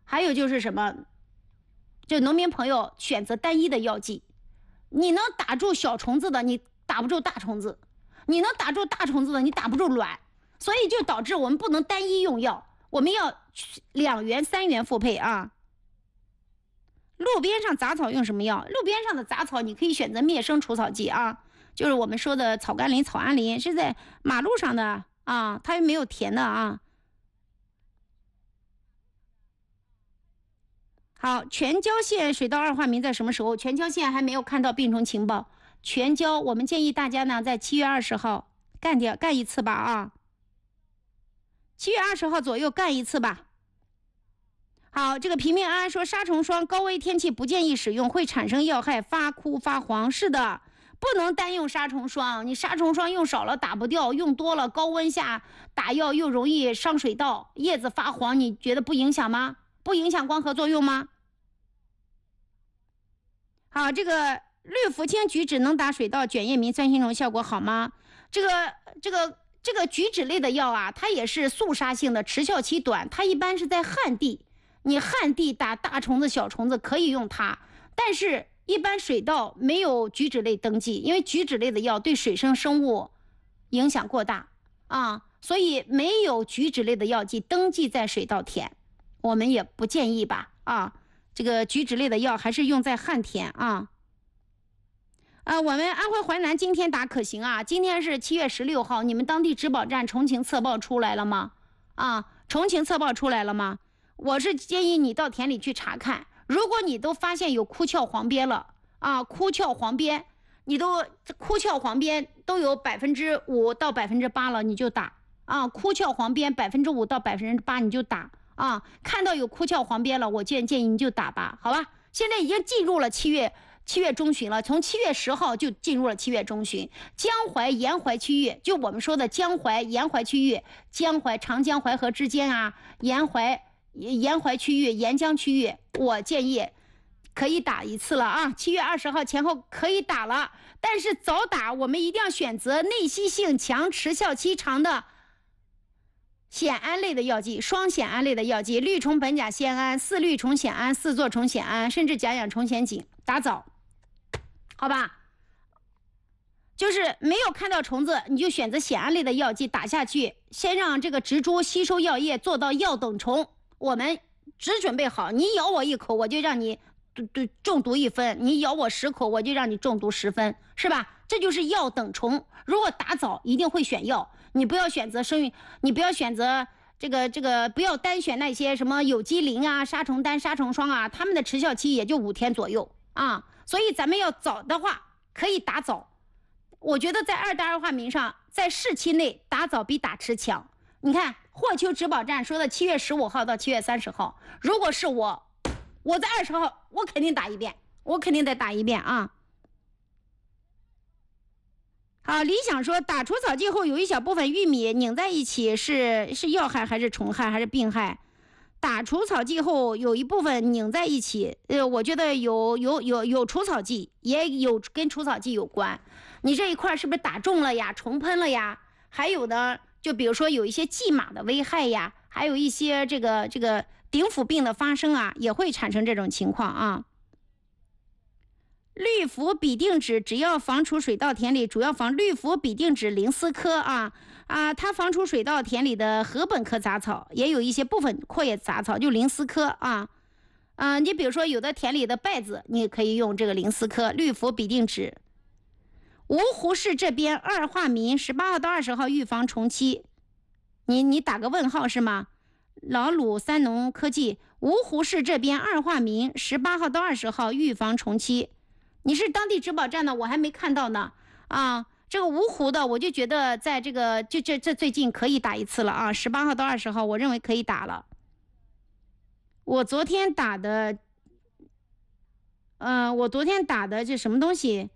还有就是什么，就农民朋友选择单一的药剂，你能打住小虫子的，你打不住大虫子；你能打住大虫子的，你打不住卵。所以就导致我们不能单一用药，我们要2元3元复配啊。路边上杂草用什么药？路边上的杂草你可以选择灭生除草剂啊，就是我们说的草甘膦、草胺膦，是在马路上的啊，它又没有田的啊。好，全椒线水稻二化名在什么时候？全椒线还没有看到病虫情报。全椒我们建议大家呢在7月20号干一次吧啊。7月20号左右干一次吧。好，这个平命安说杀虫霜高危天气不建议使用，会产生药害，发枯发黄。是的，不能单用杀虫霜，你杀虫霜用少了打不掉，用多了高温下打药又容易伤水稻，叶子发黄，你觉得不影响吗？不影响光合作用吗？好，这个氯氟烃菊酯能打水稻卷叶螟钻心虫效果好吗？这个菊酯类的药啊，它也是速杀性的，持效期短，它一般是在旱地，你旱地打大虫子小虫子可以用它，但是一般水稻没有菊酯类登记，因为菊酯类的药对水生生物影响过大啊，所以没有菊酯类的药剂登记在水稻田，我们也不建议吧啊，这个菊酯类的药还是用在旱田啊。我们安徽淮南今天打可行啊，今天是7月16号，你们当地植保站重庆测报出来了吗？啊，重庆测报出来了吗？我是建议你到田里去查看，如果你都发现有枯鞘黄边了啊，枯鞘黄边你都枯鞘黄边都有5%到8%了，你就打啊，枯鞘黄边5%到8%你就打啊，看到有枯鞘黄边了，我建议你就打吧，好吧？现在已经进入了7月中旬了，从7月10号就进入了7月中旬。江淮沿淮区域，就我们说的江淮沿淮区域，江淮长江淮河之间啊，沿淮区域、沿江区域，我建议可以打一次了啊，7月20号前后可以打了，但是早打我们一定要选择内吸性强、持效期长的酰胺类的药剂，双酰胺类的药剂，氯虫苯甲酰胺、4氯虫酰胺、4唑虫酰胺，甚至甲氧虫酰碱，打早，好吧？就是没有看到虫子，你就选择酰胺类的药剂打下去，先让这个植株吸收药液，做到药等虫。我们只准备好，你咬我一口，我就让你中毒1分；你咬我10口，我就让你中毒10分，是吧？这就是药等虫。如果打早，一定会选药，你不要选择你不要选择这个，不要单选那些什么有机磷啊、杀虫丹、杀虫霜啊，它们的持效期也就5天左右啊。所以咱们要早的话，可以打早。我觉得在2代2化名上，在市期内打早比打迟强。你看霍丘植保站说的7月15号到7月30号，如果是我在20号，我肯定打一遍，我肯定得打一遍啊。好，理想说打除草剂后有一小部分玉米拧在一起是药害还是虫害还是病害？打除草剂后有一部分拧在一起，我觉得有除草剂，也有跟除草剂有关。你这一块是不是打中了呀？虫喷了呀？还有呢，就比如说有一些蓟马的危害呀，还有一些这个顶腐病的发生啊，也会产生这种情况啊。氯氟吡啶酯只要防除水稻田里，主要防氯氟吡啶酯灵丝科它防除水稻田里的禾本科杂草，也有一些部分阔叶杂草，就灵丝科啊。你比如说有的田里的稗子，你可以用这个灵丝科氯氟吡啶酯。芜湖市这边2化名18号到20号预防虫期，你打个问号是吗？老鲁三农科技，芜湖市这边2化名18号到20号预防虫期。你是当地植保站的，我还没看到呢啊。这个芜湖的，我就觉得在这个这最近可以打一次了啊，18号到20号，我认为可以打了。我昨天打的这什么东西？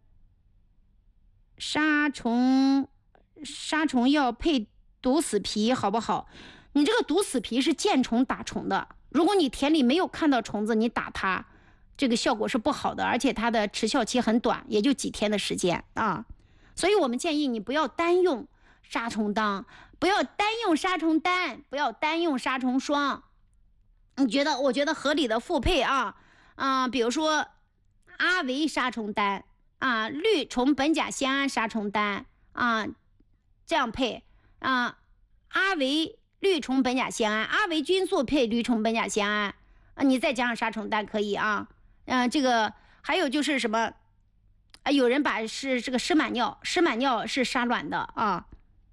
杀虫药配毒死皮好不好？你这个毒死皮是见虫打虫的，如果你田里没有看到虫子，你打它，这个效果是不好的，而且它的持效期很短，也就几天的时间啊。所以我们建议你不要单用杀虫丹，不要单用杀虫霜， 我觉得合理的复配啊，比如说阿维杀虫丹啊，氯虫苯甲酰胺杀虫丹啊，这样配啊，阿维氯虫苯甲酰胺，阿维菌素配氯虫苯甲酰胺啊，你再加上杀虫丹可以啊，这个还有就是什么有人把是这个湿螨尿是杀卵的啊。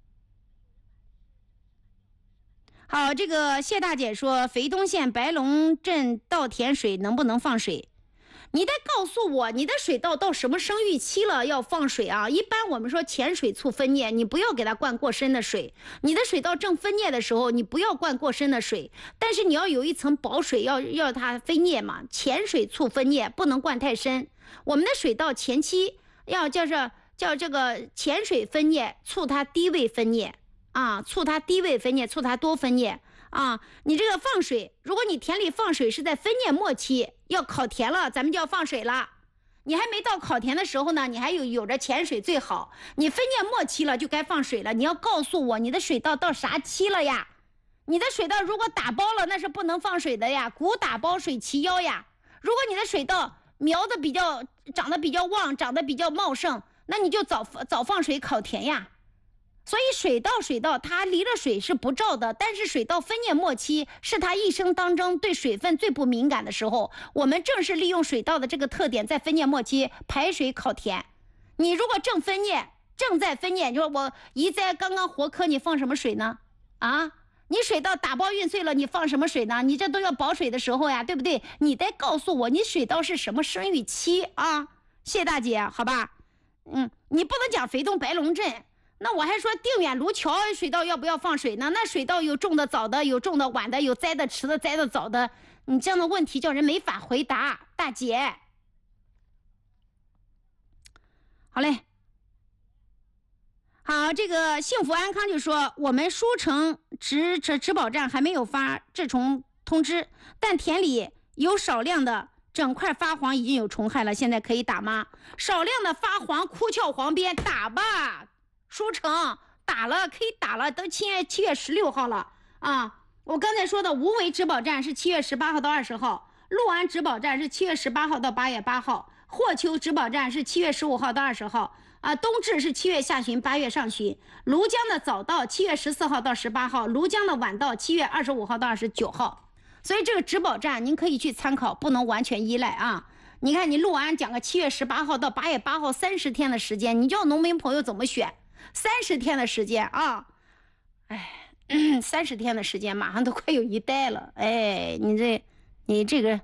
好，这个谢大姐说，肥东县白龙镇稻田水能不能放水？你得告诉我，你的水稻到什么生育期了要放水啊？一般我们说浅水促分蘖，你不要给它灌过深的水。你的水稻正分蘖的时候，你不要灌过深的水，但是你要有一层薄水，要它分蘖嘛。浅水促分蘖，不能灌太深。我们的水稻前期要叫这个浅水分蘖，促它低位分蘖啊，促它低位分蘖，促它多分蘖。啊，你这个放水，如果你田里放水是在分蘖末期，要烤田了，咱们就要放水了。你还没到烤田的时候呢，你还有着浅水最好。你分蘖末期了，就该放水了。你要告诉我你的水稻到啥期了呀？你的水稻如果打包了，那是不能放水的呀，鼓打包水齐腰呀。如果你的水稻苗的长得比较旺，长得比较茂盛，那你就早放水烤田呀。所以水稻它离了水是不照的，但是水稻分蘖末期是它一生当中对水分最不敏感的时候，我们正是利用水稻的这个特点，在分蘖末期排水烤田。你如果正在分蘖，就说我移栽刚刚活科，你放什么水呢？啊，你水稻打包运碎了，你放什么水呢？你这都要保水的时候呀，对不对？你得告诉我你水稻是什么生育期啊？谢大姐，好吧，你不能讲肥东白龙镇。那我还说定远卢桥水稻要不要放水呢？那水稻有种的早的，有种的晚的，有栽的迟的，栽的早的，你这样的问题叫人没法回答，大姐。好嘞，好，这个幸福安康就说，我们舒城植保站还没有发治虫通知，但田里有少量的整块发黄，已经有虫害了，现在可以打吗？少量的发黄枯鞘黄边打吧。舒城打了，可以打了，都7月16号了啊！我刚才说的无为植保站是7月18号到20号，六安植保站是7月18号到8月8号，霍丘植保站是7月15号到20号啊，东至是7月下旬8月上旬，庐江的早稻7月14号到18号，庐江的晚稻7月25号到29号。所以这个植保站您可以去参考，不能完全依赖啊。你看你六安讲个7月18号到8月8号30天的时间，你叫农民朋友怎么选？30天的时间啊，30天的时间马上都快有一代了，你这个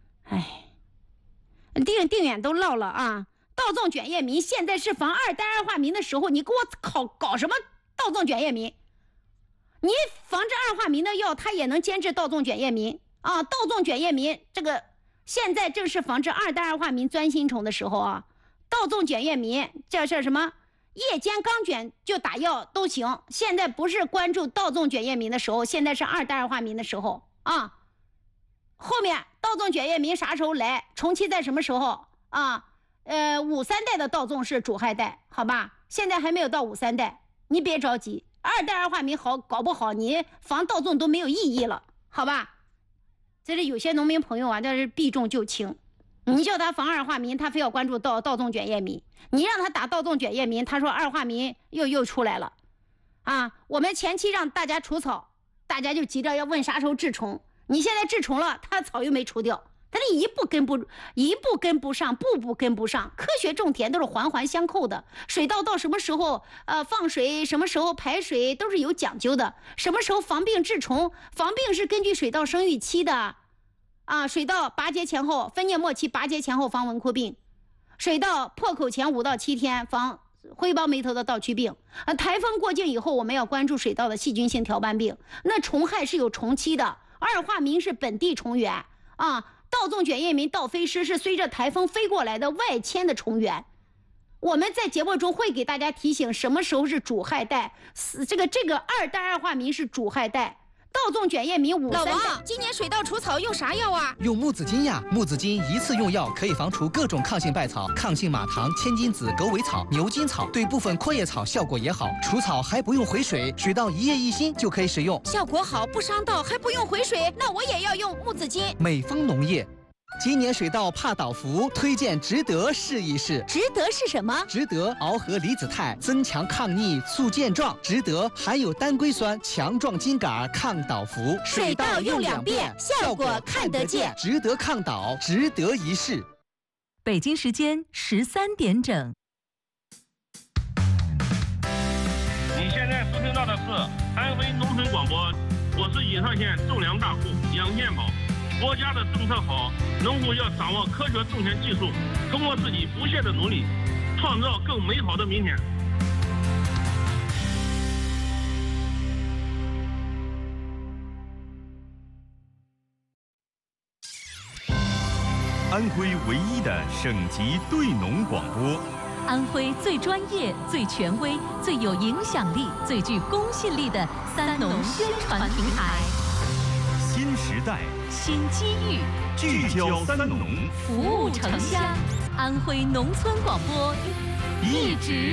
定远都落了啊。稻种卷叶民现在是防2单2化民的时候，你给我搞什么稻种卷叶民？你防治2化民的药它也能监制稻种卷叶民啊。稻种卷叶民这个现在正是防治2单2化民钻心虫的时候啊。稻种卷叶民这是什么？夜间刚卷就打药都行，现在不是关注稻种卷叶民的时候，现在是2单2化民的时候啊。后面稻种卷叶民啥时候来？虫期在什么时候啊？5、3代的稻种是主害代，好吧？现在还没有到5、3代，你别着急，2单2化民搞不好你防稻种都没有意义了，好吧？这是有些农民朋友啊，这是避重就轻。你叫他防2化民，他非要关注稻种卷叶民；你让他打稻种卷叶民，他说2化民又出来了，啊！我们前期让大家除草，大家就急着要问啥时候治虫。你现在治虫了，他草又没除掉，他这一步跟不上，步步跟不上。科学种田都是环环相扣的，水稻到什么时候放水，什么时候排水都是有讲究的。什么时候防病治虫，防病是根据水稻生育期的。啊，水稻拔节前后，分蘖末期拔节前后防蚊枯病；水稻破口前5到7天防灰苞霉头的稻曲病。台风过境以后，我们要关注水稻的细菌性条斑病。那虫害是有虫期的，2化民是本地虫源啊，稻种卷叶民、稻飞虱是随着台风飞过来的外迁的虫源。我们在节目中会给大家提醒什么时候是主害带，这个2单2化民是主害带。 稻种卷叶米5 老王， 3 今年水稻除草用啥药啊？ 用木子金呀，木子金一次用药可以防除各种抗性败草、抗性马糖、千金子、狗尾草、牛筋草，对部分阔叶草效果也好。除草还不用回水，水稻一叶一心就可以使用， 效果好，不伤稻，还不用回水，那我也要用木子金。 美丰农业。今年水稻怕倒伏，推荐植得试一试。 植得是什么？ 植得螯合离子肽，增强抗逆，促健壮。植得含有单硅酸，强壮茎秆，抗倒伏。 水稻用2遍，效果看得见。 植得抗倒，值得一试。 北京时间13点整。 你现在收听到的是安徽农村广播，我是颐上县种粮大户杨建宝。国家的政策好，农户要掌握科学种田技术，通过自己不懈的努力，创造更美好的明天。 安徽唯一的省级对农广播， 安徽最专业、最权威、最有影响力、最具公信力的3农宣传平台。 新时代， 新机遇， 聚焦3农， 服务城乡。安徽农村广播，一直